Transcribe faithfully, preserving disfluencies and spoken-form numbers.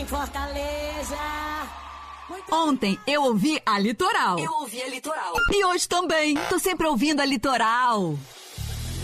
Fortaleza. Muito Ontem eu ouvi a Litoral. Eu ouvi a Litoral. E hoje também. Tô sempre ouvindo a Litoral.